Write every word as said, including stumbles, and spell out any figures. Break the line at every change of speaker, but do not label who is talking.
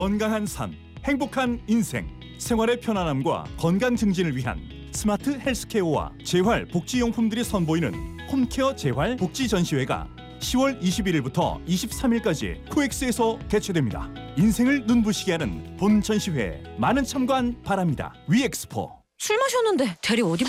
건강한 삶, 행복한 인생, 생활의 편안함과 건강 증진을 위한 스마트 헬스케어와 재활 복지용품들이 선보이는 홈케어 재활 복지 전시회가 시월 이십일일부터 이십삼일까지 코엑스에서 개최됩니다. 인생을 눈부시게 하는 본 전시회에 많은 참관 바랍니다. 위엑스포.
술 마셨는데 대리 어디